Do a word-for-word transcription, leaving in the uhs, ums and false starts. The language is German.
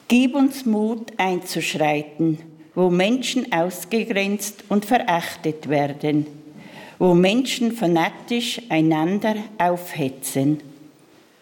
Gib uns Mut einzuschreiten, wo Menschen ausgegrenzt und verächtet werden, wo Menschen fanatisch einander aufhetzen.